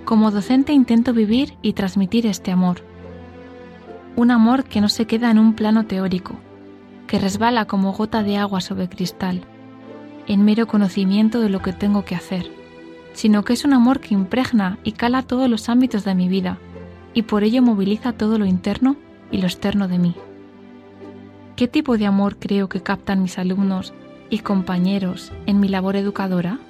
Como docente intento vivir y transmitir este amor. Un amor que no se queda en un plano teórico, que resbala como gota de agua sobre cristal, en mero conocimiento de lo que tengo que hacer, sino que es un amor que impregna y cala todos los ámbitos de mi vida y por ello moviliza todo lo interno y lo externo de mí. ¿Qué tipo de amor creo que captan mis alumnos y compañeros en mi labor educadora?